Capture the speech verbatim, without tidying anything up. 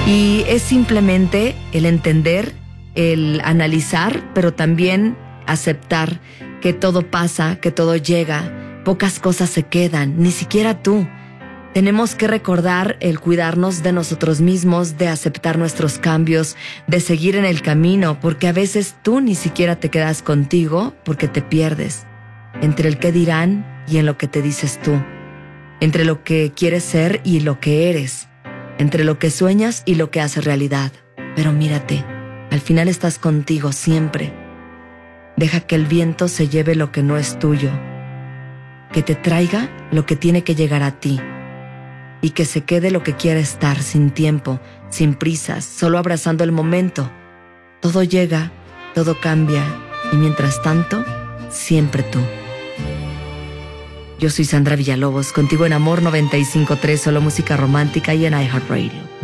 Y es simplemente el entender, el analizar, pero también aceptar que todo pasa, que todo llega, pocas cosas se quedan, ni siquiera tú. Tenemos que recordar el cuidarnos de nosotros mismos, de aceptar nuestros cambios, de seguir en el camino, porque a veces tú ni siquiera te quedas contigo porque te pierdes entre el qué dirán y en lo que te dices tú, entre lo que quieres ser y lo que eres, entre lo que sueñas y lo que haces realidad. Pero mírate, al final estás contigo siempre. Deja que el viento se lleve lo que no es tuyo, que te traiga lo que tiene que llegar a ti y que se quede lo que quiera estar, sin tiempo, sin prisas, solo abrazando el momento. Todo llega, todo cambia y mientras tanto, siempre tú. Yo soy Sandra Villalobos, contigo en Amor noventa y cinco punto tres, solo música romántica y en iHeartRadio.